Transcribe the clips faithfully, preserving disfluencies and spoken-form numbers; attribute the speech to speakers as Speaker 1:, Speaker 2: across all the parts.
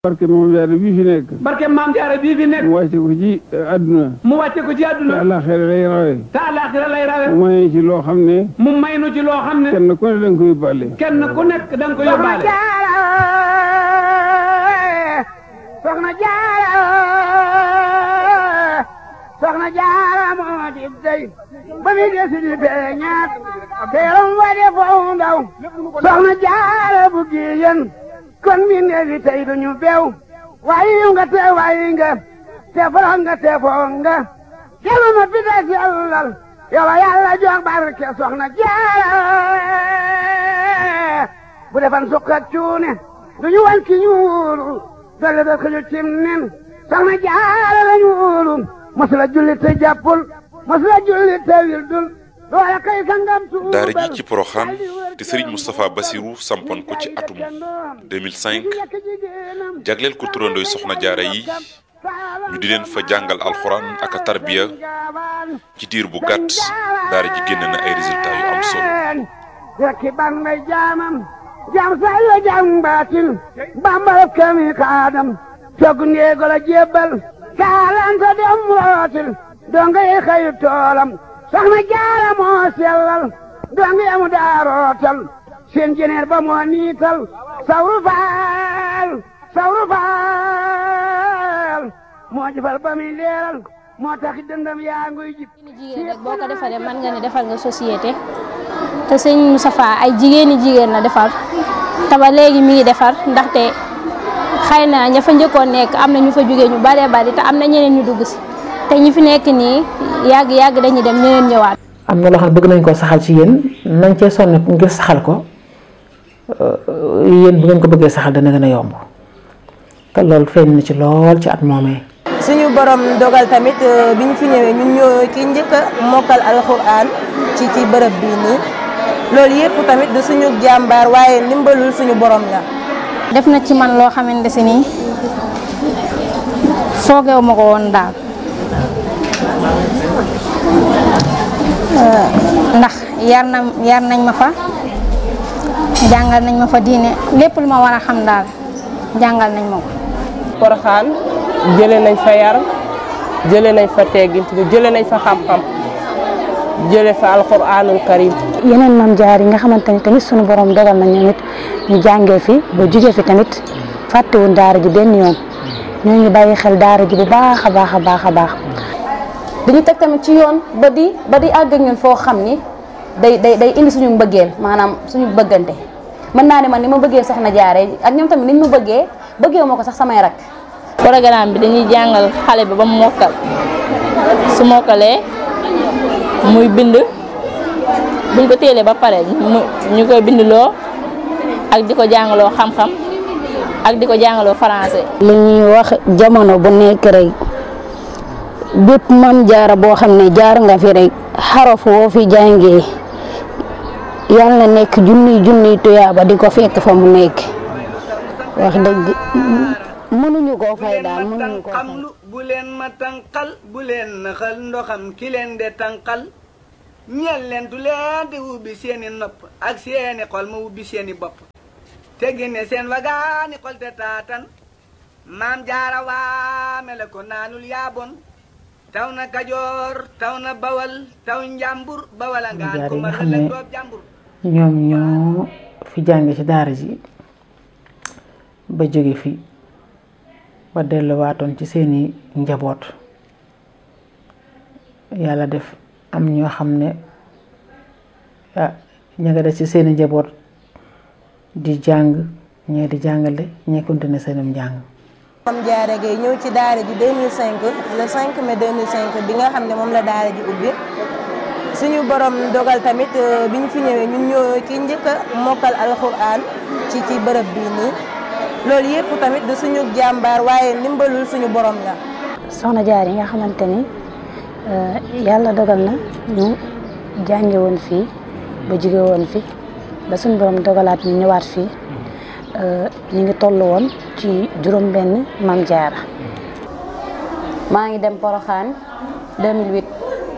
Speaker 1: barke Maam Jaara bii fi nekk.
Speaker 2: barke Maam Jaara bii fi nekk.
Speaker 1: mu wàcce ko ci àdduna.
Speaker 2: mu wàcce ko ci àdduna.
Speaker 1: te àllaaxira lay rawe.
Speaker 2: te àllaaxira lay rawe.
Speaker 1: mu may ci loo xam ne.
Speaker 2: mu may nu ci loo xam ne.
Speaker 1: kenn ku ne da nga koy yóbbaale.
Speaker 2: kenn ku nekk da nga koy yóbbaale.
Speaker 3: Soxna Jaara Soxna Jaara moo di dey ba mi desi di beñaat teeram wa de foo ndaw Soxna Jaara bu giyen kon mi neefi tey duñu beew waayi nga te waayi nga te foro nga te foo nga kelu ma fi des yàllal yow yàlla jox barke Soxna Jaara bu defan sukk ak cuune duñu wan ki ñuulu dolle da xëju cim nen Soxna Jaara la ñuulu masula julli te jàppul masula julli te wildul doole kay sangam tuubal
Speaker 4: daara ji ci Porokhane te Serigne Moustapha Bassirou sampoon ko ci atum deux mille cinq jagleel ko turandooy Soxna Jaara yi ñu di leen fa jàngal alxuraan ak tarbiya ci diir bu gàtt daara ji génn na ay résultats yu am solo.
Speaker 3: rekki ban may jaamam jaam say la jaam baatin bambal kami kaadam togg ndeego la jébbal kaalanta dem rootil donga yi xayu toolam Soxna Jaara moo sellal donga yamu daa rootal seen jeneer ba moo niital sawru faal sawru faal moo jëfal ba muy leeral moo tax dëndam yaa nguy jib
Speaker 5: jigéen rek boo ko defalee mën nga ne defal nga société te sëñ Moustapha ay jigéeni jigéen la defar te ba léegi mi ngi defar ndaxte xëy na ña fa njëkkoon nekk am na ñu fa jógee ñu baree bari te am na ñeneen ñu dugg si te ñi fi nekk nii yàgg yàgg dañuy dem ñeneen ñëwaat.
Speaker 6: am na loo xam ne bëgg nañ ko saxal ci yéen nañ cee sonn ngir saxal ko yéen bu ngeen ko bëggee saxal dana gën a yomb te loolu feeñ na ci lool ci at moomee.
Speaker 7: suñu borom dogal tamit bi ñu fi ñëwee ñun ñoo ki njëkk a mokkal alxuraan ci ci bërëb bii nii loolu yëpp tamit du suñu jàmbaar waaye ndimbalul suñu borom la.
Speaker 5: def na ci man loo xamante si nii foogeewu ma ko woon daal ndax yar na yar nañ ma fa jàngal nañ ma fa diine lépp lu ma war a xam daal jàngal nañ ma ko.
Speaker 8: Porokhane jëlee nañ fa yar jëlee nañ fa teggin jëlee nañ fa xam-xam jëlee fa alxuraanul karim.
Speaker 9: yeneen Maam Jaara yi nga xamante ni tamit sunu borom dogal na ñoom it ñu jàngee fi ba jugee fi tamit fàttewuñ daara ji benn yoon ñoo ngi bàyyi xel daara ji bu baax a baax a baax a baax.
Speaker 10: dañu teg tamit ci yoon ba di ba di àgg ak ñun foo xam ni day day day indi suñu mbëggeel maanaam suñu bëggante mën naa ne man ni ma bëggee Soxna Jaara ak ñoom tamit niñ ma bëggee bëggee moo ko sax samay rak.
Speaker 11: programme bi dañuy jàngal xale bi ba mu mokkal su mokkalee muy bind buñ ko téelee ba pare ñu koy bindloo ak di ko jàngaloo xam-xam ak di ko jàngaloo français.
Speaker 9: li ñuy wax jamono bu nekk rek bépp Maam Jaara boo xam ne jaar nga fi rek xaraf woo fi jàngee yàlla na nekk junniy junniy tuyaaba di ko fekk fa mu nekk wax dëgg mënuñu koo fay daal mënuñu koo fay.
Speaker 3: bu leen ma tànqal bu leen naxal ndoxam ki leen de tànqal ñeel leen du leen di ubbi seeni nopp ak seeni xol ma ubbi seeni bopp te génne seen wagaani xol te taatan Maam Jaara waame la ko naanul yaabon taw na Kajoor taw na Bawal taw Njàmbur Bawala ngaan ko ma la doob Njàmbur.
Speaker 6: ñoom ñoo fi jànge ci daara ji ba jóge fi ba delluwaatoon ci seeni njaboot yàlla def am ñoo xam ne ah ña nga des ci seeni njaboot di jàng ñee di jàngale ñee continuer seenum njàng.
Speaker 7: Maam Jaara Gaye ñëw ci daara ji deux mille cinq le cinq mai deux mille cinq bi nga xam ne moom la daara ji ubbi suñu borom dogal tamit bi ñu fi ñëwee ñun ñoo ki njëkk a mokkal alxuraan ci ci bërëb bii nii loolu yëpp tamit du suñu jàmbaar waaye ndimbalul suñu borom la.
Speaker 9: Soxna Jaara yi nga xamante ni yàlla dogal na ñu jànge woon fii ba jóge woon fi ba suñu borom dogalaat ñu ñëwaat fii ñu ngi toll woon ci juróom benn Maam Jaara.
Speaker 10: maa ngi dem Porokhane deux mille huit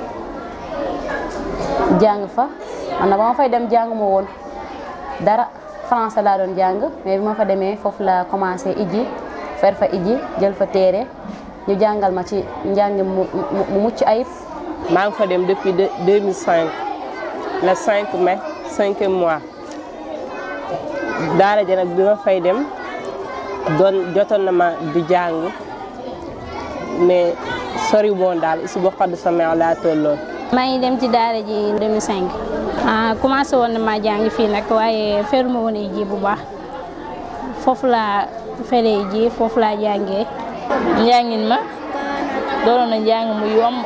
Speaker 10: jàng fa man na ba ma fay dem jàng ma woon dara français laa doon jàng mais bi ma fa demee foofu la commencé ijji fer fa iji jël fa téere ñu jàngal ma ci njàng mu mu mucc ayib.
Speaker 8: maa ngi fa dem depuis deux mille cinq le cinq mai cinquième mois daara ja nag bi ma fay dem doon jotoon na ma di jàng mais sori woon daal si boo xadd sama laa tolloon.
Speaker 5: maa ngi dem ci daara ji deux mille cinq ah commencé woon na maa jàng fii nag waaye feruma woon ji bu baax foofu laa feree ji foofu laa jàngee.
Speaker 11: njàngin ma doonoon na njàng mu yomb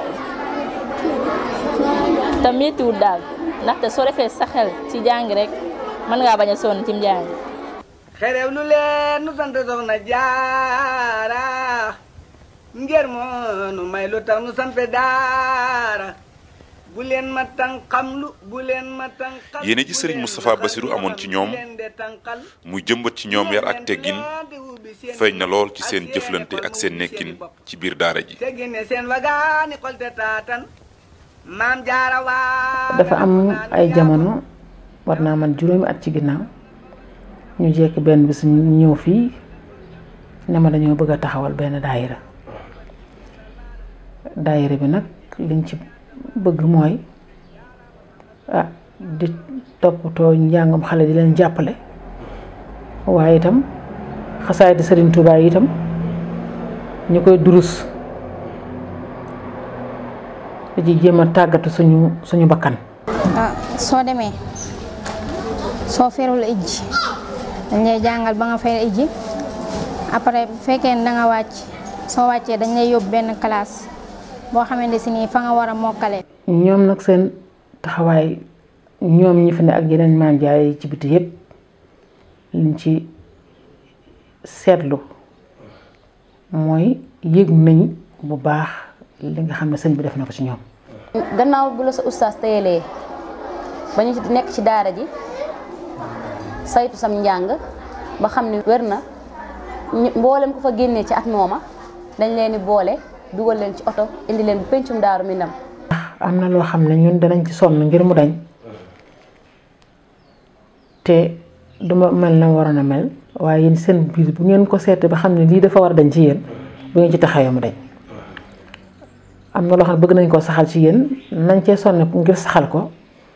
Speaker 11: te méttiwul daal ndaxte soo defee sa xel ci jàng rek mën ngaa bañ a sonn ci njàng.
Speaker 3: xerew lu leen nu sant soxna jaara ngir moo nu may lu tax nu sampe daara bu leen ma tànqamlu bu leen ma tànqal.
Speaker 4: yéene ji Serigne Moustapha Bassirou amoon ci ñoom muy jëmbat ci ñoom yar ak teggin feeñ na lool ci seen jëflante ak seen nekkin ci biir daara ji.
Speaker 6: dafa am ay jamono war naa man juróomi at ci ginnaaw ñu jekk benn bis ñu ñëw fii ne ma dañoo bëgg a taxawal benn daayira daayira bi nag liñ ci bëgg mooy ah di toppatoo njàngam xale di leen jàppale waaye itam xasaay di Serigne Touba yi itam ñu koy durus di jéem a tàggatu suñu suñu bakkan.
Speaker 5: ah soo demee soo ferul ijji dañ lay jàngal ba nga fer ijji après bu fekkee ne da nga wàcc soo wàccee dañ lay yóbbu benn classe boo xamante si nii fa nga war a mokkale.
Speaker 6: ñoom nag seen taxawaay ñoom ñi fi ne ak yeneen maam jaay ci biti yépp liñ ci seetlu mooy yëg nañ bu baax li nga xam ne sëñ bi def na ko ci ñoom.
Speaker 10: gannaaw bu la sa ustaas teyelee ba ñu nekk ci daara ji saytu sam njàng ba xam ne wér na mboolem ko fa génnee ci at mooma dañ leen di boole dugal leen ci oto indi leen bu pencum Daaru Minam.
Speaker 6: am na loo xam ne ñun danañ ci sonn ngir mu dañ te duma mel na waroon a mel waaye yéen seen biir bu ngeen ko seetee ba xam ne lii dafa war a dañ ci yéen bu ngeen ci taxawee mu dañ. am na loo xam ne bëgg nañ koo saxal ci yéen nañ cee sonn ngir saxal ko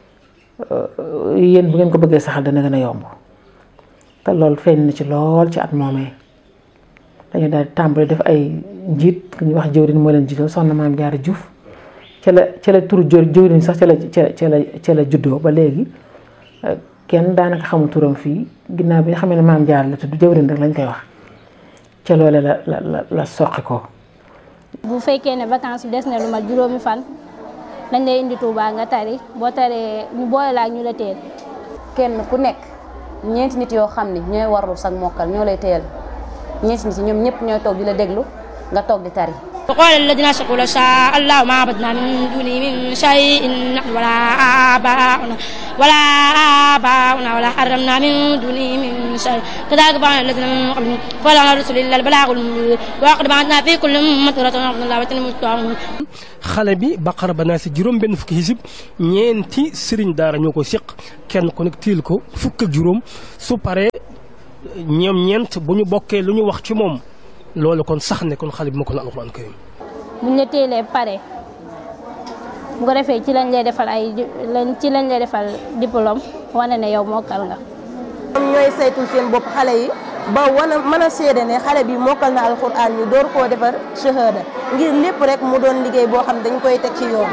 Speaker 6: yéen bu ngeen ko bëggee saxal dana gën a yomb te loolu feeñ na ci lool ci at moomee dañu daal di tàmbali def ay njiit ku ñuy wax jëwriñ moo leen jiitoo soxna Maam Jaara Juuf ca la ca la turu jëwriñ sax ca la ca la ca la juddoo ba léegi kenn daanaka xamul turam fii ginnaaw bi nga xam ne Maam Jaara la tudd jëwriñ rek lañ koy wax ca loole la la la la soqi ko.
Speaker 5: bu fekkee ne vacances bi des na lu mat juróomi fan dañ lay indi Touba nga tari boo taree ñu boole la ak ñu la teel.
Speaker 10: kenn ku nekk ñeenti nit yoo xam ne ñooy warlu sag mokkal ñoo lay teel ñeenti nit ñoom ñëpp ñooy toog di la déglu nga toog di tari.
Speaker 12: وقال الذين أشركوا لو شاء الله ما عبدنا من دونه من شيء نحن ولا آباؤنا ولا آباؤنا ولا حرمنا من دونه من شيء كذلك فعل الذين من قبلهم فلا على الرسل إلا البلاغ المبين ولقد بعثنا في كل أمة رسولا أن اعبدوا الله واجتنبوا الطاغوت.
Speaker 13: xale bi Baqara ba naa si juróom benn fukki hisib ñeenti sëriñ daara ñoo ko seq kenn ku nekk tiil ko fukk ak juróom su paree ñoom ñeent bu ñu bokkee lu ñu wax ci moom. loolu kon sax ne kon xale bi ma ko la alxuraan karim
Speaker 5: buñ la teelee pare bu ko defee ci lañ lay defal ay ci lañ lay defal diplôme wane ne yow mokkal nga.
Speaker 7: ñoom ñooy saytul seen bopp xale yi ba wana mën a seede ne xale bi mokkal na alxuraan ñu door koo defar shahada ngir lépp rek mu doon liggéey boo xam dañ koy teg ci yoon.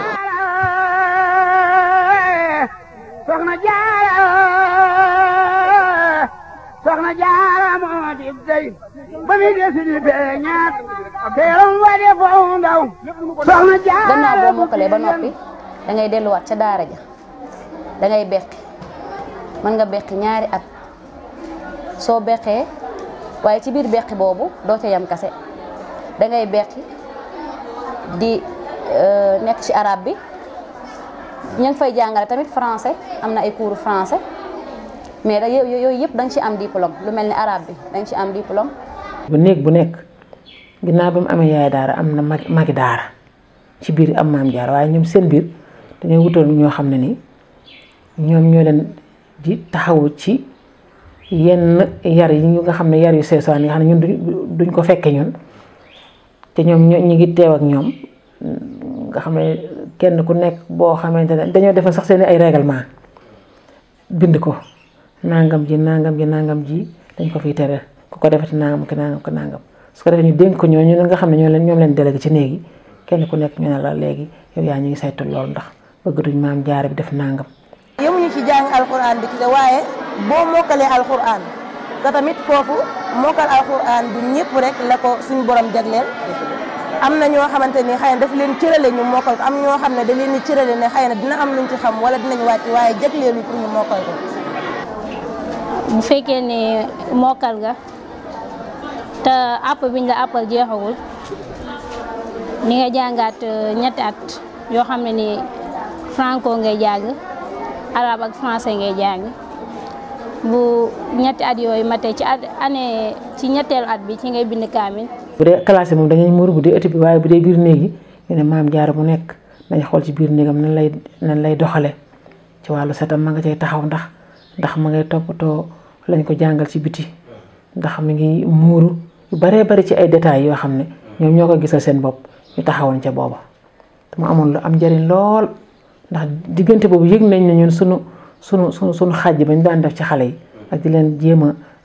Speaker 3: soxna Jaara soxna Jaara moo di dey ba mi desi di feeñaat teeram wa de foo ndaw soxna Jaara.
Speaker 10: gannaaw boo mokkalee ba noppi da ngay delluwaat ca daara ja da ngay beqi mën nga beqi ñaari at soo beqee waaye ci biir beqi boobu doo ca yam kase da ngay beqi di nekk ci arabe bi ñu ngi fay jàngale tamit français am na ay cours français mais da yooyu yëpp da nga ci am diplôme lu mel ni arabe bi da nga ci am diplôme.
Speaker 6: bu néeg bu nekk ginnaaw ba mu amee yaay daara am na mag magi daara ci biir am maam Jaara waaye ñoom seen biir dañoo wutal ñoo xam ne ni ñoom ñoo leen di taxawu ci yenn yar yi ñu nga xam ne yar yu seesaan yi nga xam ne ñun duñ ko fekke ñun te ñoom ñu ngi teew ak ñoom nga xam ne kenn ku nekk boo xamante ne dañoo defal sax seen ay règlement bind ko nangam ji nangam ji nangam ji dañ ko fiy tere ku ko defati nangam ko nangam ko nangam su ko defee ñu dénk ko ñooñu nga xam ne ñoo leen ñoom leen délégué ci néegi kenn ku nekk ñu ne la léegi yow yaa ñu ngi saytu loolu ndax bëgg duñ maam jaara bi def nangam.
Speaker 7: yemuñu ci jàng alxuraan bi ci waaye boo mokkalee alxuraan te tamit foofu mokkal alxuraan du ñëpp rek la ko suñu borom jagleel am na ñoo xamante ni xëy na daf leen cërale ñu mokkal ko am ñoo xam ne da leen di cërale ne xëy na dina am luñ ci xam wala dinañ wàcc waaye jagleelu pour ñu mokkal ko.
Speaker 5: bu fekkee ne mokkal nga te àpp biñ la àppal jeexagul ni nga jàngaat ñetti at yoo xam ne ni franco ngay jàng arabe ak français ngay jàng bu ñetti at yooyu matee ci at année ci ñetteelu at bi ci ngay bind kaamil.
Speaker 6: bu dee classe moom dañuy muur bu dee ëtt bi waaye bu dee biir néegi ñu ne maam jaara bu nekk nañ xool ci biir néegam nan lay nan lay doxale ci wàllu setam ma nga cay taxaw ndax ndax ma ngay toppatoo lañ ko jàngal ci biti ndax mi ngi muuru yu baree bari ci ay détails yoo xam ne ñoom ñoo ko gisal seen bopp ñu taxawoon ca booba te mu amoon lu am njëriñ lool ndax diggante boobu yëg nañ ne ñun sunu sunu sunu sunu xàjj bañ daan def ci xale yi ak di leen jéem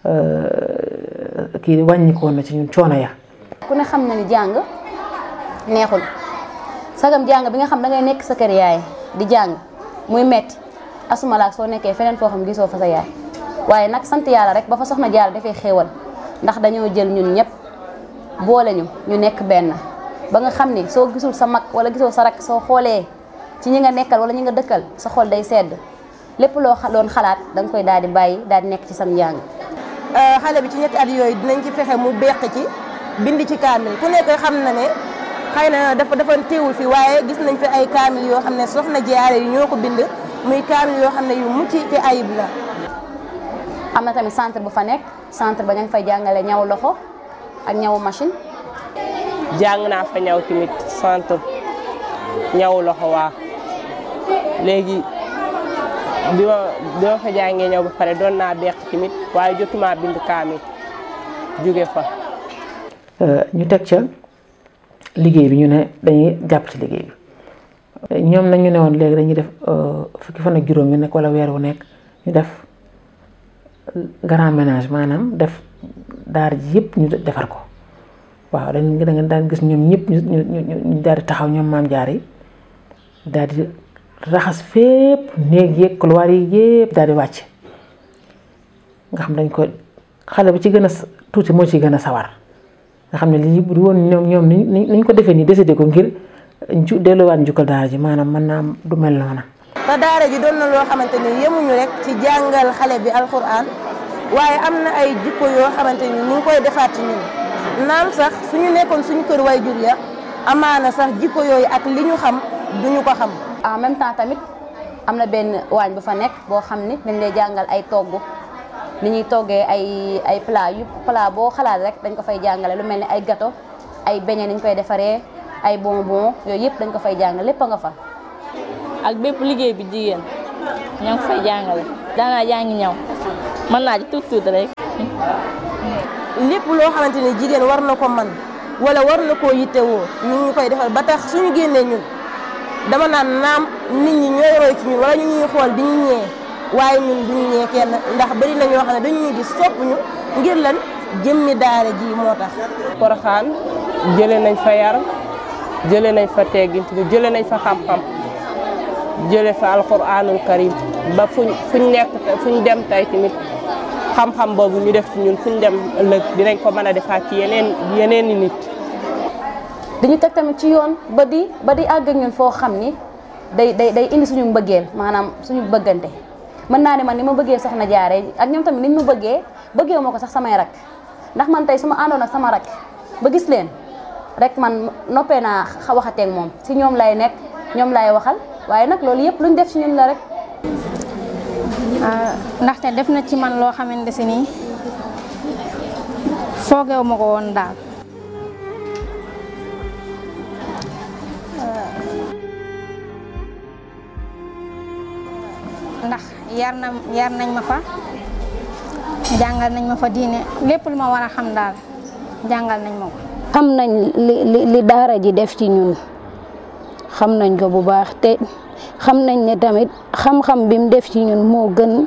Speaker 6: a kii wàññikoon na ci ñun coono ya.
Speaker 10: ku ne xam na ni jàng neexul sagam jàng bi nga xam da ngay nekk sa kër yaay di jàng muy metti asumalaak soo nekkee feneen foo xam gisoo fa sa yaay waaye nag sant yàlla rek ba fa soxna Jaara dafay xéewal ndax dañoo jël ñun ñëpp boole ñu ñu nekk benn ba nga xam ni soo gisul sa mag wala gisoo sa rak soo xoolee ci ñi nga nekkal wala ñi nga dëkkal sa xol day sedd lépp loo doon xalaat da nga koy daal di bàyyi daal di nekk ci sam njàng.
Speaker 7: xale bi ci ñetti at yooyu dinañ ci fexe mu beq ci bind ci kaamil ku nekk xam na ne xëy na dafa dafa teewul fi waaye gis nañ fi ay kaamil yoo xam ne soxna Jaara yi ñoo ko bind muy kaamil yoo xam ne yu mucc ci ayib la.
Speaker 10: am na tamit centre bu fa nekk centre ba ña ngi fay jàngale ñaw loxo ak ñawu machine.
Speaker 8: jàng naa fa ñaw tamit centre ñaw loxo waa léegi bi ma bi ma fa jàngee ñaw ba pare doon naa beq tamit waaye jotuma bind kaamil jóge fa.
Speaker 6: ñu teg ca liggéey bi ñu ne dañuy jàpp ci liggéey bi ñoom nag ñu ne woon léegi dañuy def fukki fan ak juróom yu nekk wala weer wu nekk ñu def grand ménage maanaam def daar ji yëpp ñu defar ko waaw dañ da nga daan gis ñoom ñëpp ñu ñu ñu daal di taxaw ñoom maam jaar yi daal di raxas fépp néeg yeeg couloir yi yëpp daal di wàcc nga xam dañ ko xale bi ci gën a tuuti moo ci gën a sawar nga xam ne lii bu woon ñoom ñoom ni niñ ko defee nii décidé ko ngir ju delluwaat njukkal daara ji maanaam mën naa du mel noona.
Speaker 7: te daara ji doon na loo xamante ni yemuñu rek ci jàngal xale bi alxuraan waaye am na ay jikko yoo xamante ni ñu ngi koy defaat ci ñun naam sax suñu nekkoon suñu kër way jur ya amaana sax jikko yooyu ak li ñu xam duñu ko xam.
Speaker 10: en même temps tamit am na benn waañ bu fa nekk boo xam ni dañ lay jàngal ay togg ni ñuy toggee ay ay plat yu plat boo xalaat rek dañ ko fay jàngale lu mel ni ay gâteau ay beignet ni ñu koy defaree ay bonbon yooyu yëpp dañ ko fay jàngale lépp a nga fa.
Speaker 11: ak bépp liggéey bi jigéen ñoo ngi fay jàngale daanaa jàngi ñaw mën naa ci tuut tuut rek.
Speaker 7: lépp loo xamante ni jigéen war na ko man wala war na koo yittewoo ñu ngi koy defal ba tax suñu génnee ñun dama naan naam nit ñi ñooy roy ci ñun wala ñu ñuy xool di ñu ñee waaye ñun duñu ñee kenn ndax bari na ñoo xam ne dañuy gis sopp ñu ngir lan jëmmi daara ji moo tax.
Speaker 8: Poroxaan jëlee nañ fa yar jëlee nañ fa teggin jëlee nañ fa xam-xam jëlee fa alxuraanul karim ba fuñ fuñ nekk fuñ dem tey tamit xam-xam boobu ñu def ci ñun fuñ dem ëllëg dinañ ko mën a defaat ci yeneen yeneen i nit.
Speaker 10: dañu teg tamit ci yoon ba di ba di àgg ak ñun foo xam ni day day day indi suñu mbëggeel maanaam suñu bëggante mën naa ne man ni ma bëggee soxna Jaara ak ñoom tamit niñ ma bëggee bëggee moo ko sax samay rak ndax man tey su ma àndoon ak sama rak ba gis leen rek man noppee naa waxatee ak moom si ñoom lay nekk ñoom lay waxal waaye nag loolu yëpp luñ def ci ñun la rek.
Speaker 5: ndaxte def na ci man loo xamante si nii foogeewu ma ko woon daal. ndax yar na yar nañ ma fa jàngal nañ ma fa diine lépp lu ma war a xam daal jàngal nañ ma ko.
Speaker 9: xam nañ li li li daara ji def ci ñun xam nañ ko bu baax te xam nañ ne tamit xam-xam bi mu def ci ñun moo gën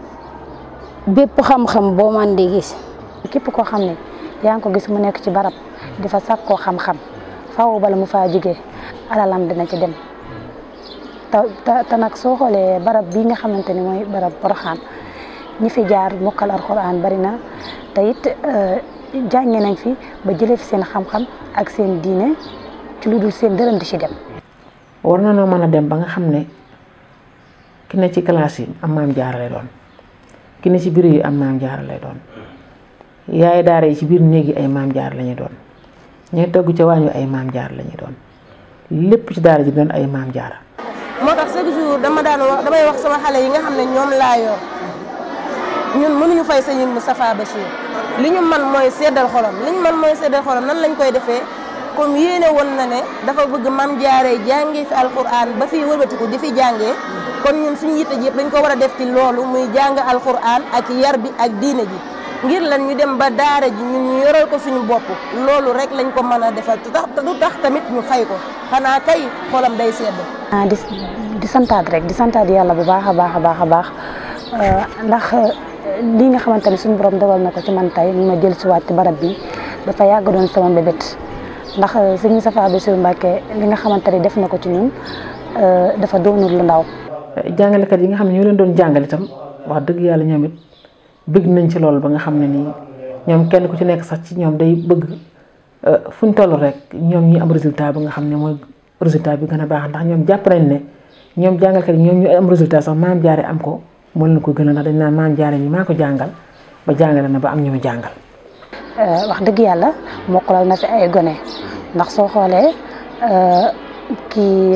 Speaker 9: bépp xam-xam boo man di gis.
Speaker 10: képp koo xam ne yaa ngi ko gis mu nekk ci barab di fa sàkkoo xam-xam faaw bala mu faa jógee alalam dina ci dem te te nag soo xoolee barab bii nga xamante ni mooy barab Porokhane ñi fi jaar mokkal alxuraan bari na te it jànge nañ fi ba jëlee fi seen xam-xam ak seen diine ci lu dul seen dërëm di ci dem.
Speaker 6: war na noo mën a dem ba nga xam ne ki ne ci classe yi am maam jaara lay doon ki ne ci biir yi am maam jaara lay doon yaay daara yi ci biir néeg yi ay maam jaara la ñuy doon ñooy togg ca waañu ay maam jaara la ñuy doon lépp ci daara ji doon ay maam jaara.
Speaker 7: moo tax chaque jour dama daan wax damay wax sama xale yi nga xam ne ñoom laa yor ñun mënuñu fay sëñ Moustapha Bachir li ñu man mooy seddal xolam li ñu man mooy seddal xolam nan lañ koy defee comme yéene woon na ne dafa bëgg mam jaaree jàngee fi alquran ba fii wëlbatiku di fi jàngee kon ñun suñu yitte ji yëpp dañ ko war a def ci loolu muy jàng alquran ak yar bi ak diine ji ngir lan ñu dem ba daara ji ñun ñu yoral ko suñu bopp loolu rek lañ ko mën a defal te tax du tax tamit ñu fay ko xanaa kay xolam day sedd.
Speaker 10: ah di di santaat rek di santaat yàlla bu baax a baax a baax a baax ndax lii nga xamante ne suñu borom dogal na ko ci man tey ñu ma jël si waat ci barab bi dafa yàgg doon sama mbébét ndax sëñ Moustapha Bassirou Mbacké li nga xamante ne def na ko ci ñun dafa doonul lu ndaw.
Speaker 6: jàngalekat yi nga xam ne ñoo leen doon jàngale itam wax dëgg yàlla ñoom it bëgg nañ ci loolu ba nga xam ne nii ñoom kenn ku ci nekk sax ci ñoom day bëgg fu ñu toll rek ñoom ñi am résultat bi nga xam ne mooy résultat bi gën a baax ndax ñoom jàpp nañ ne ñoom jàngalkat yi ñoom ñu am résultat sax maam jaare am ko moo leen ko gën a ndax dañ naan maam jaare ñi maa ko jàngal ba jàngale na ba am ñu mu jàngal.
Speaker 10: wax dëgg yàlla mokkalal na fi ay gone ndax soo xoolee kii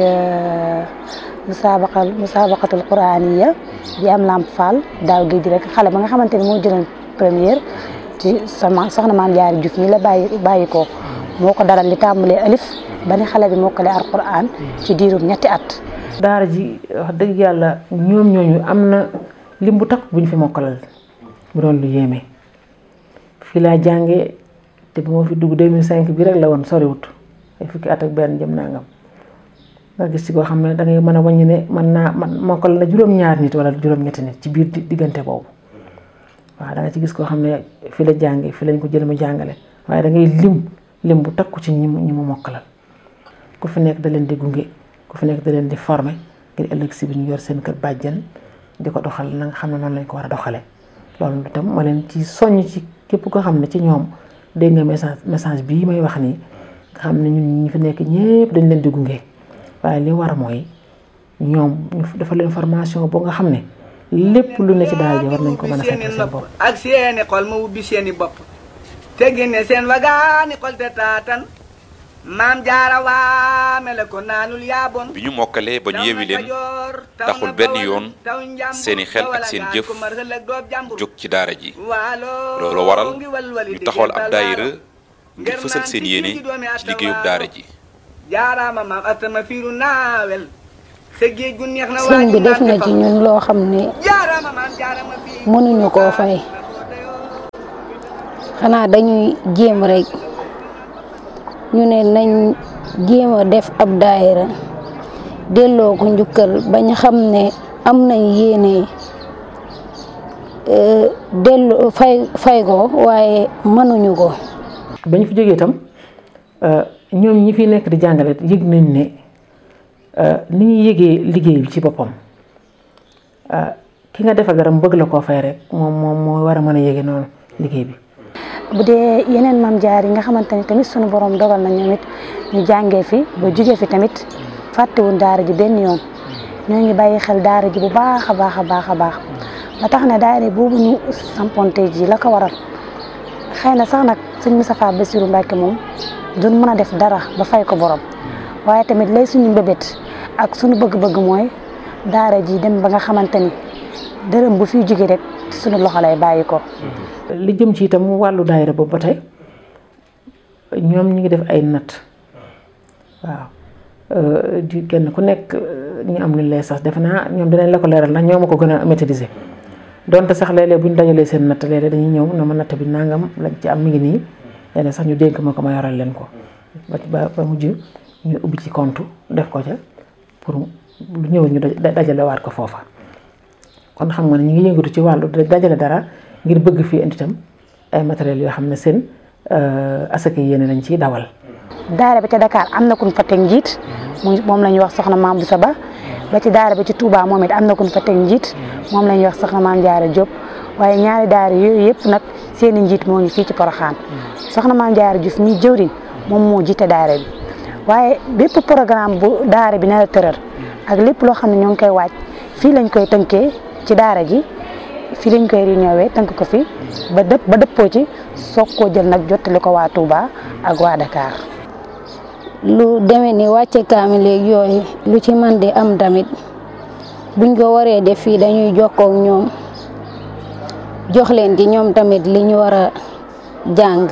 Speaker 10: musaabaqal musaabaqatul quraaniya di am Lamp Fall daaw gi di rek xale ba nga xamante ni moo jëloon première ci sama soxna maam Jaara Juuf mi la bàyyi bàyyi ko moo ko daral li tàmbalee alif ba ni xale bi mokkale alquran ci diirum ñetti at.
Speaker 6: daara ji wax dëgg yàlla ñoom ñooñu am na lim bu takk bu ñu fi mokkalal bu doon lu yéeme fii laa jàngee te bu ma fi dugg deux mille cinq bi rek la woon soriwut ay fukki at ak benn jëm nangam nga gis ci koo xam ne da ngay mën a wàññi ne mën naa man mokkal na juróom-ñaar nit wala juróom-ñetti nit ci biir diggante boobu waaw da nga ci gis koo xam ne fi la jàngee fi lañ ko jël mu jàngale waaye da ngay lim lim bu takku ci ñi mu ñi mu mokkalal ku fi nekk da leen di gunge ku fi nekk da leen di former ngir ëllëg si bi ñu yor seen kër bàjjen di ko doxal na nga xam ne noonu lañ ko war a doxalee loolu itam ma leen ci soññ ci képp koo xam ne ci ñoom dégg nga message message bii may wax nii nga xam ne ñun ñi fi nekk ñëpp dañ leen di gunge waaye li war mooy ñoom ñu dafa leen formation boo nga xam ne lépp lu ne ci daal ji war nañ ko mën a fekk seen bopp
Speaker 3: ak seeni xol ma ubbi seeni bopp te génne seen wagaani xol te taatan maam jaara waame la ko naanul yaaboon
Speaker 4: bi ñu mokkalee ba ñu yewi leen taxul benn yoon seeni xel ak seen jëf jóg ci daara ji loolu waral ñu taxawal ab daayira ngir fësal seen yéene ci liggéeyub daara ji
Speaker 3: jaaraama maam atama fiiru naawel sa géej gu neex na
Speaker 9: sëñ bi def na ci ñun loo xam ne mënuñu koo fay xanaa dañuy jéem rek ñu ne nañ jéem a def ab daayira delloo ko njukkal bañ xam ne am nañ yéene delloo fay fay ko waaye mënuñu ko.
Speaker 6: ba ñu fi jógee itam ñoom ñi fi nekk di jàngale yëg nañ ne ni ñuy yëgee liggéey bi ci boppam ki nga defal dara mu bëgg la koo fay rek moom moom moo war a mën a yëgee noonu liggéey bi.
Speaker 10: bu dee yeneen maam jaar yi nga xamante ni tamit sunu borom dogal na ñoom it ñu jàngee fi ba jugee fi tamit fàttewuñ daara ji benn yoon ñoo ngi bàyyi xel daara ji bu baax a baax a baax a baax ba tax na daara boobu ñu samponte ji la ko waral xëy na sax nag sëñ Moustapha Bassirou Mbacké moom duñ mën a def dara ba fay ko borom waaye tamit lay suñu mbébét ak suñu bëgg-bëgg mooy daara ji dem ba nga xamante ni dërëm bu fiy jóge rek suñu loxo lay bàyyi ko.
Speaker 6: li jëm ci itam wàllu daayira boobu ba tey ñoom ñi ngi def ay natt waaw di kenn ku nekk ñu am lu lay sax defe naa ñoom dinañ la ko leeral ndax ñoo ma ko gën a maîtriser donte sax léeg-léeg bu ñu dajalee seen natt léeg-léeg dañuy ñëw na ma natt bi nangam lañ ci am mi ngi nii léeg sax ñu dénk ma ko ma yoral leen ko ba ba mujj ñu ubbi ci compte def ko ca pour lu ñëw ñu dajale waat ko foofa kon xam nga ne ñu ngi yëngatu ci wàllu dajale dara ngir bëgg fii indi tam ay matériels yoo xam ne seen asaka yéene lañ ciy dawal.
Speaker 14: daara bi ca Dakar am na ku ñu fa teg njiit moom la ñuy wax soxna Maam Boussa Ba ba ci daara bi ci Touba moom it am na ku ñu fa teg njiit moom la ñuy wax soxna Maam Jaara Diop waaye ñaari daara yooyu yëpp nag seen i njiit moo ngi fii ci Porokhane soxna Maam Jaara Diouf mi jëwriñ moom moo jiite daara bi waaye bépp programme bu daara bi nar a tëral ak lépp loo xam ne ñoo ngi koy waaj fii lañ koy tënkee ci daara ji fii lañ koy réunion tënk ko fi ba dëpp ba dëppoo ci soog koo jël nag jottali ko waa Touba ak waa Dakar.
Speaker 9: lu demee ni wàcce kaamil léegi yooyu lu ci man di am tamit buñ ko waree def fii dañuy jokkoo ak ñoom jox leen ci ñoom tamit li ñu war a jàng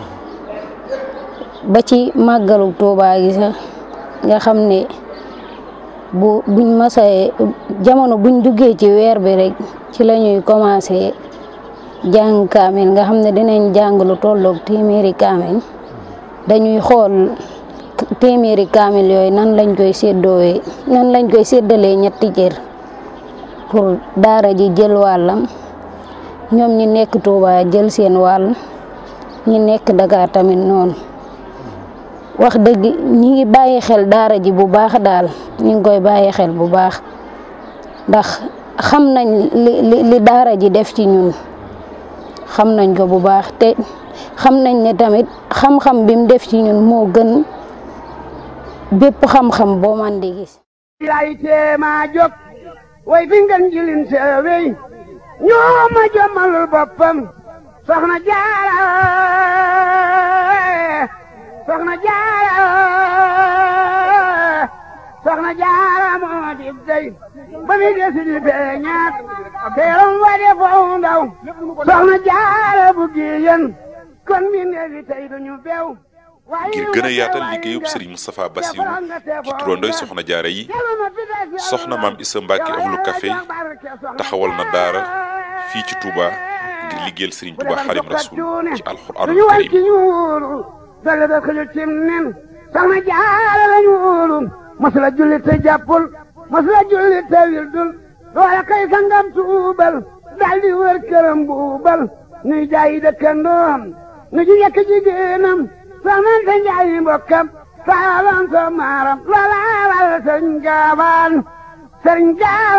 Speaker 9: ba ci màggalu Touba gi sax nga xam ne bu buñ masee jamono buñ duggee ci weer bi rek ci la ñuy commencé jàng kaamil nga xam ne dinañ jàng lu tolloog téeméeri kaamil dañuy xool téeméeri kaamil yooyu nan lañ koy séddoowee nan lañ koy séddalee ñetti cër pour daara ji jël wàllam ñoom ñi nekk Touba jël seen wàll ñi nekk Dakar tamit noonu wax dëgg ñi ngi bàyyi xel daara ji bu baax daal ñi ngi koy bàyyi xel bu baax ndax xam nañ li li li daara ji def ci ñun xam nañ ko bu baax te xam nañ ne tamit xam-xam bi mu def ci ñun moo gën bépp xam-xam boo man di gis.
Speaker 3: lay teema jóg way fi ngeen jilin seewey ñoo ma jommalul boppam soxna Jaara soxna Jaara soxna Jaara moo di dey ba mi desi di feeñaat teeram wa de foo ndaw soxna Jaara bu giyen kon mi neefi tey duñu beew
Speaker 4: ngir gën a yaatal liggéeyub Serigne Moustapha Bassirou ci turandooy soxna jaara yi soxna maam Issa Mbacke ahlu café taxawal na daara fii ci Touba ngir liggéeyal Serigne Touba Xaadimu Rasuul ci alxuraanul karim
Speaker 3: dale da xëju cim nen soxna jaara lañu wóolu masula julli te jàppul masula julli te wildul loola kay sangam tuubal daldi wër këram buubal nuy jaayi dëkkandoom nu ji yekk jigéenam soxna te njaayi mbokkam saalan so maaram loola wal sëriñ gaawaan sëriñ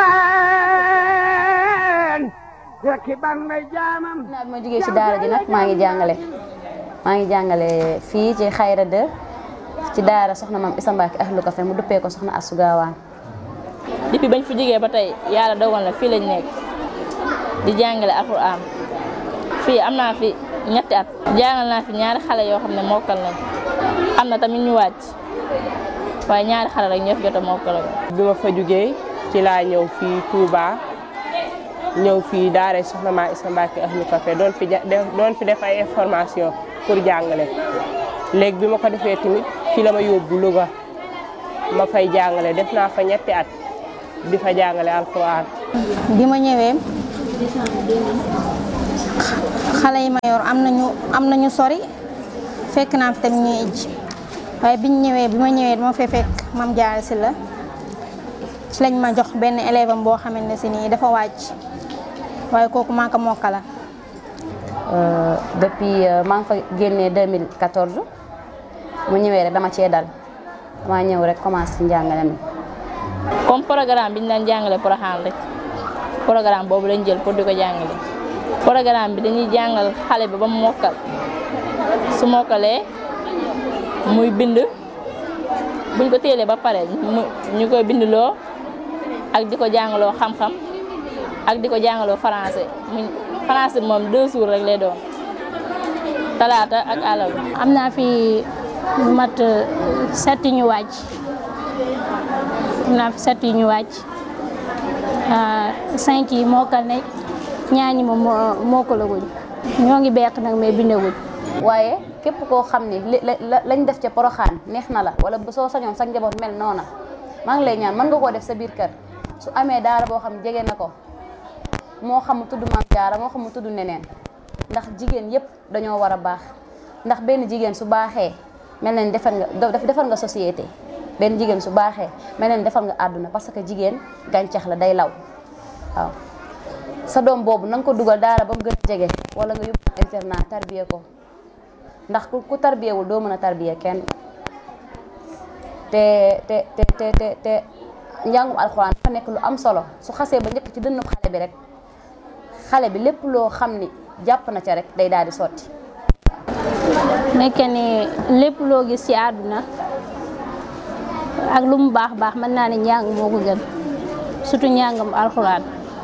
Speaker 3: gaawaan rekki ban may jaamam
Speaker 10: naa bi ma jógee ci daara ji nag maa ngi jàngale maa ngi jàngale fii ci Xayra de ci daara soxna maam Issa Mbacke ahlu café mu duppee ko soxna Astou Gawane.
Speaker 11: depuis bañ fi jógee ba tey yàlla dogal na fii lañ nekk di jàngale alxuraan fii am naa fi ñetti at jàngal naa fi ñaari xale yoo xam ne mokkal nañ am na tamit ñu wàcc waaye ñaari xale rek ñoo fi jot a mokkal.
Speaker 8: bi ma fa jógee ci laa ñëw fii Touba ñëw fii daara soxna maam Issa Mbacke ahlu café doon fi doon fi def ay information pour jàngale léegi bi ma ko defee tamit fii la ma yóbbu Louga ma fay jàngale def naa fa ñetti at di fa jàngale alxuraan.
Speaker 15: bi ma ñëwee xale yi ma yor am nañu am nañu sori fekk naa fi tamit ñuy ij waaye biñ ñëwee bi ma ñëwee dama fee fekk Mame Diarra Sylla ci lañ ma jox benn élève am boo xamante ne si nii dafa wàcc waaye kooku maa ko mokkala.
Speaker 10: depuis maa ngi fa génnee deux mille quatorze mu ñëwee rek dama cee dal dama ñëw rek commencé ci njàngale mi.
Speaker 11: comme programme bi ñu daan jàngale Porokhane rek programme boobu lañ jël pour di ko jàngale programme bi dañuy jàngal xale bi ba mu mokkal su mokkalee muy bind buñ ko téelee ba pare ñu koy bindloo ak di ko jàngaloo xam-xam ak di ko jàngaloo français mu français moom deux jours rek lay doon talaata ak àllarba.
Speaker 5: am naa fi mat set ñu wàcc am naa fi set ñu wàcc cinq yi mokkal nañ ñaar ñi moom mokkalaguñ ñoo ngi beq nag mais bindaguñ.
Speaker 10: waaye képp koo xam ni li lañ def ca Porokhane neex na la wala soo sañoon sa njaboot mel noona maa ngi lay ñaan mën nga koo def sa biir kër su amee daara boo xam ne jege na ko moo xam mu tudd Maam Jaara moo xam mu tudd neneen ndax jigéen yépp dañoo war a baax ndax benn jigéen su baaxee mel na ni defar nga defar nga société benn jigéen su baaxee mel na ni defar nga àdduna parce que jigéen gàncax la day law waaw sa doom boobu na nga ko dugal daara ba mu gën a jege wala nga yóbbu internat tarbiye ko ndax ku ku tarbiyewul doo mën a tarbiye kenn te te te te te te njàngum alxuraan dafa nekk lu am solo su xasee ba njëkk ci dënnu xale bi rek xale bi lépp loo xam ni jàpp na ca rek day daal di sotti.
Speaker 5: nekk ni lépp loo gis ci àdduna ak lu mu baax baax mën naa ne njàng moo ko gën surtout njàngam alxuraan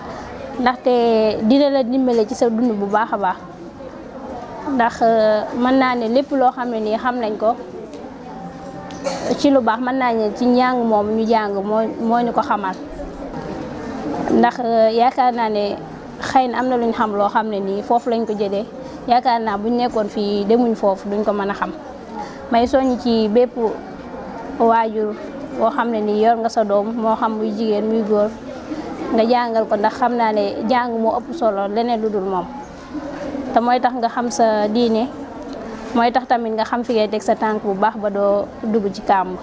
Speaker 5: ndaxte dina la dimbale ci sa dund bu baax a baax ndax mën naa ne lépp loo xam ne nii xam nañ ko ci lu baax mën naa ne ci njàng moom ñu jàng moo moo ñu ko xamal ndax yaakaar naa ne xëy na am na lu ñu xam loo xam ne nii foofu lañ ko jëlee yaakaar naa buñ nekkoon fii demuñ foofu duñ ko mën a xam may soññ ci bépp waajur boo xam ne nii yor nga sa doom moo xam muy jigéen muy góor nga jàngal ko ndax xam naa ne jàng moo ëpp solo leneen lu dul moom te mooy tax nga xam sa diine mooy tax tamit nga xam fi ngay teg sa tànk bu baax ba doo dugg ci kàmb.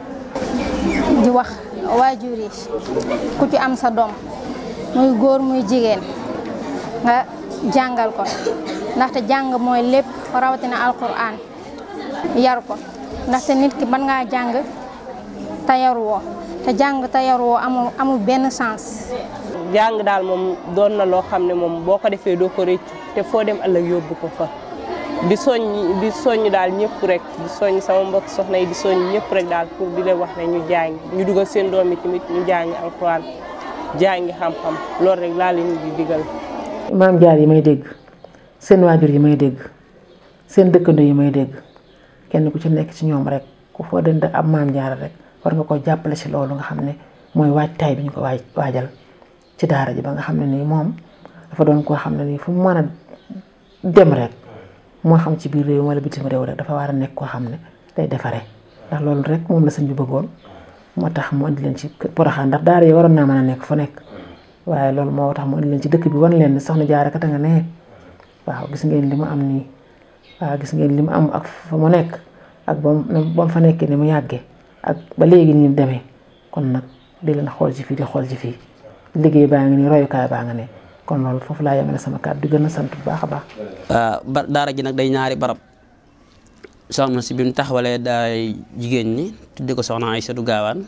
Speaker 15: di wax waajur yi ku ci am sa doom muy góor muy jigéen nga jàngal ko ndaxte jàng mooy lépp rawatina alquran yar ko ndaxte nit ki mën ngaa jàng te yaruwoo te jàng te yaruwoo amul amul benn sens.
Speaker 8: jàng daal moom doon na loo xam ne moom boo ko defee doo ko réccu te foo dem ëllëg yóbbu ko fa di soññ di soññ daal ñëpp rek di soññ sama mbokk soxna yi di soññ ñëpp rek daal pour di leen wax ne ñu jàng ñu dugal seen doom yi tamit ñu jàngi alxuraan jàngi xam-xam loolu rek laa leen di digal.
Speaker 6: maam jaar yi may dégg seen waajur yi may dégg seen dëkkandoo yi may dégg kenn ku ci nekk ci ñoom rek ku foo dend ab maam jaar rek war nga ko jàppale ci loolu nga xam ne mooy waajtaay bi ñu ko waaj waajal ci daara ji ba nga xam ne nii moom dafa doon koo xam ne nii fu mu mën a dem rek moo xam ci biir réew wala bitim réew rek dafa war a nekk koo xam ne day defaree ndax loolu rek moom la sëñ bi bëggoon moo tax mu andi leen ci Porokhane ndax daara yi waroon naa mën a nekk fu nekk waaye loolu moo tax mu andi leen ci dëkk bi wan leen ne soxna Jaara kat nga ne waaw gis ngeen li mu am nii waaw gis ngeen li mu am ak fa mu nekk ak ba mu fa nekkee ni mu yàggee ak ba léegi ni mu demee kon nag di leen xool ci fii di xool ci fii liggéey baa ngi nii royukaay baa nga ne kon loolu foofu laa yemale sama kàddu di gën a sant bu baax a baax.
Speaker 16: waaw daara ji nag day ñaari barab soxna si bi mu taxawalee daay jigéen ñi tudde ko soxna Aysatu Gaawaan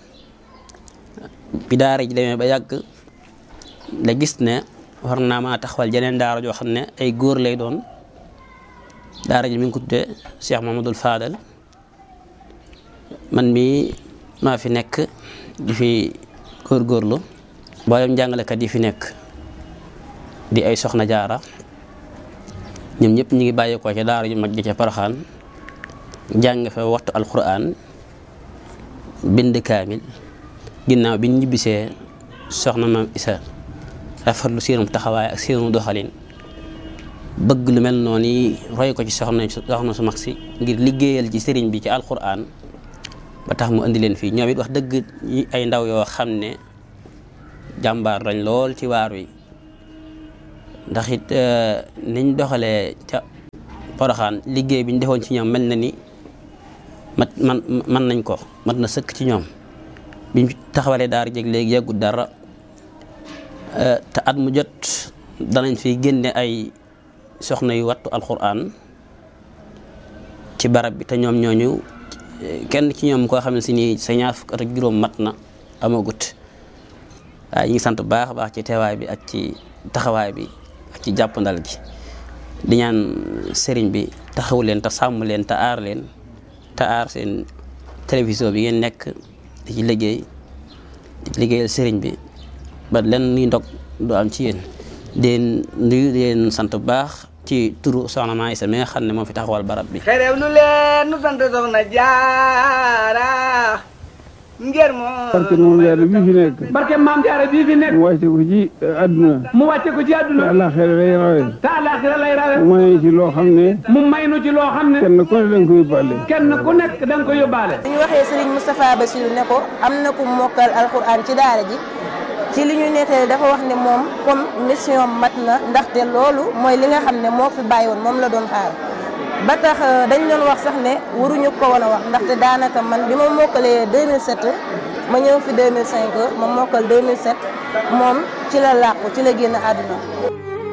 Speaker 16: bi daara ji demee ba yàgg la gis ne war naa maa taxawal jeneen daara joo xam ne ay góor lay doon daara ji mi ngi ko tuddee Cheikh Mamadou Fadal man mii maa fi nekk di fi góorgóorlu mboolem jàngalekat yi fi nekk di ay soxna jaara ñoom ñëpp ñu ngi bàyyeekoo ca daara ju mag ji ca Porokhane jàng fa waxtu alquran bind kaamil ginnaaw bi ñu ñibbisee soxna maam Isa rafetlu seenum taxawaay ak seenu doxalin bëgg lu mel noonu yi roy ko ci soxna soxna su mag si ngir liggéeyal ci sëriñ bi ci alquran ba tax mu indi leen fii ñoom it wax dëgg ay ndaw yoo xam ne jàmbaar lañ lool ci waar wi ndax it niñ doxalee ca Porokhane liggéey bi ñu defoon ci ñoom mel na ni mat man man nañ ko mat na sëkk ci ñoom biñ taxawalee daara jeg léegi yàggut dara te at mu jot danañ fi génne ay soxna yu wattu alquran ci barab bi te ñoom ñooñu kenn ci ñoom koo xam ne si nii sa ñaar fukk at ak juróom mat na amagut waaye ñu ngi sant bu baax a baax ci teewaay bi ak ci taxawaay bi ak ci jàppandal gi di ñaan sëriñ bi taxawu leen te sàmm leen te aar leen te aar seen télévision bi ngeen nekk di ci liggéey di liggéeyal sëriñ bi ba len nuy ndog du am ci yéen deen nuyu leen sant bu baax ci turu soxna Maa Isa mi nga xam ne moo fi taxawal barab bi
Speaker 3: xerew nu leen nu sant soxna Jaara ngir moo
Speaker 1: barke moom jaara bii fi nekk
Speaker 2: barke maam jaara bii fi nekk
Speaker 1: mu wàcce ko ci àdduna
Speaker 2: mu wàcce ko ci àdduna
Speaker 1: te àllaaxira lay rawe
Speaker 2: te àllaaxira lay rawe
Speaker 1: mu may ci loo xam ne
Speaker 2: mu may nu ci loo xam ne
Speaker 1: kenn ku ne da nga ko yóbbaale
Speaker 2: kenn ku nekk da nga ko yóbbaale
Speaker 7: bu ñu waxee Serigne Moustapha Bassirou ne ko am na ku mokkal alxuraan ci daara ji ci li ñu nettali dafa wax ne moom comme mission mat na ndaxte loolu mooy li nga xam ne moo fi bàyyi woon moom la doon xaar ba tax dañ doon wax sax ne waruñu ko woon a wax ndaxte daanaka man bi ma mokkalee deux mille sept ma ñëw fi deux mille cinq ma mokkal deux mille sept moom ci la làqu ci la génn àdduna